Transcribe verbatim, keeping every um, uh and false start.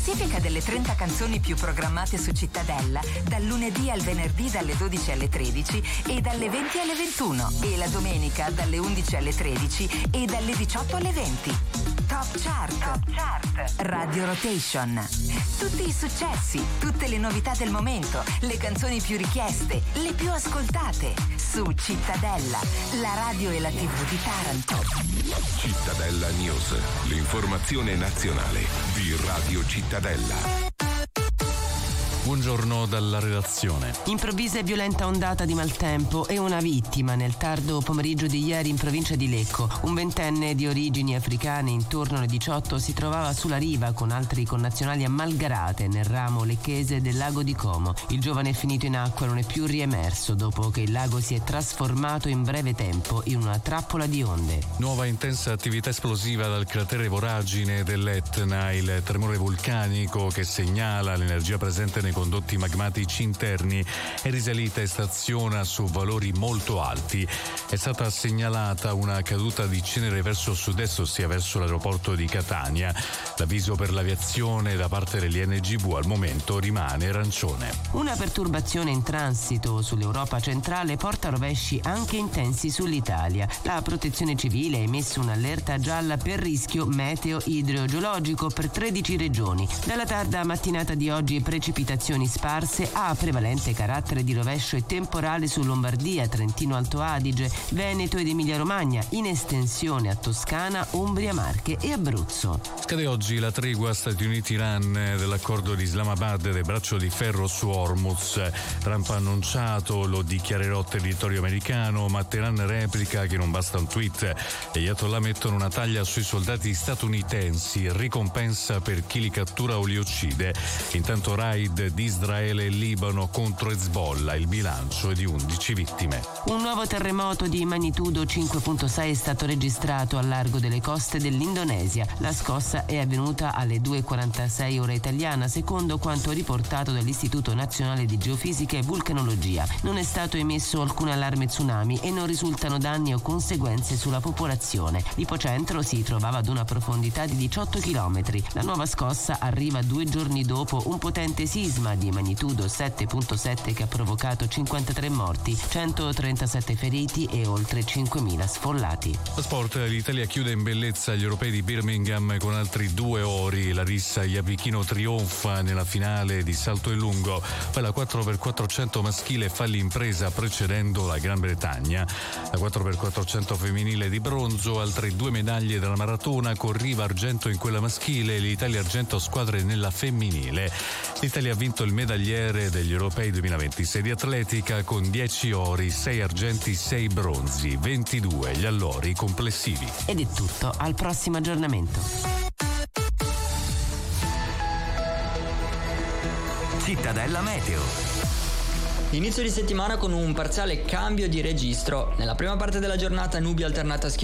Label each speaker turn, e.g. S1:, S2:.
S1: classifica delle trenta canzoni più programmate su Cittadella dal lunedì al venerdì dalle dodici alle tredici e dalle venti alle ventuno e la domenica dalle undici alle tredici e dalle diciotto alle venti. Top Chart. Top Chart. Radio Rotation. Tutti i successi, tutte le novità del momento, le canzoni più richieste, le più ascoltate. Su Cittadella, la radio e la tivù di Taranto.
S2: Cittadella News, l'informazione nazionale di Radio Cittadella.
S3: Buongiorno dalla redazione.
S4: Improvvisa e violenta ondata di maltempo e una vittima nel tardo pomeriggio di ieri in provincia di Lecco. Un ventenne di origini africane intorno alle diciotto si trovava sulla riva con altri connazionali a Malgarate nel ramo lecchese del lago di Como. Il giovane è finito in acqua e non è più riemerso dopo che il lago si è trasformato in breve tempo in una trappola di onde.
S3: Nuova intensa attività esplosiva dal cratere voragine dell'Etna, il tremore vulcanico che segnala l'energia presente nei condotti magmatici interni è risalita e staziona su valori molto alti. È stata segnalata una caduta di cenere verso sud-est, ossia verso l'aeroporto di Catania. L'avviso per l'aviazione da parte dell'I N G V al momento rimane arancione.
S4: Una perturbazione in transito sull'Europa centrale porta rovesci anche intensi sull'Italia. La Protezione Civile ha emesso un'allerta gialla per rischio meteo idrogeologico per tredici regioni. Dalla tarda mattinata di oggi precipitazioni sparse a prevalente carattere di rovescio e temporale su Lombardia, Trentino Alto Adige, Veneto ed Emilia Romagna, in estensione a Toscana, Umbria, Marche e Abruzzo.
S3: Scade oggi la tregua Stati Uniti-Iran dell'accordo di Islamabad del braccio di ferro su Hormuz. Trump ha annunciato: lo dichiarerò territorio americano, ma Teheran replica che non basta un tweet e gli Ayatollah mettono una taglia sui soldati statunitensi, ricompensa per chi li cattura o li uccide. Intanto raid di Israele e Libano contro Hezbollah, il bilancio è di undici vittime.
S4: Un nuovo terremoto di magnitudo cinque virgola sei è stato registrato al largo delle coste dell'Indonesia. La scossa è avvenuta alle due e quarantasei ora italiana, secondo quanto riportato dall'Istituto Nazionale di Geofisica e Vulcanologia. Non è stato emesso alcun allarme tsunami e non risultano danni o conseguenze sulla popolazione. L'ipocentro si trovava ad una profondità di diciotto chilometri. La nuova scossa arriva due giorni dopo un potente sisma di magnitudo sette virgola sette che ha provocato cinquantatré morti, centotrentasette feriti e oltre cinquemila sfollati.
S3: Lo sport, l'Italia chiude in bellezza gli europei di Birmingham con altri due ori. Larissa Iapichino trionfa nella finale di salto in lungo, poi la quattro per quattrocento maschile fa l'impresa precedendo la Gran Bretagna. La quattro per quattrocento femminile di bronzo, altre due medaglie della maratona con Riva argento in quella maschile e l'Italia argento squadre nella femminile. L'Italia ha vinto il medagliere degli europei duemilaventisei di atletica con dieci ori, sei argenti, sei bronzi, ventidue gli allori complessivi.
S4: Ed è tutto, al prossimo aggiornamento.
S5: Cittadella Meteo.
S6: Inizio di settimana con un parziale cambio di registro. Nella prima parte della giornata nubi alternate a schiarite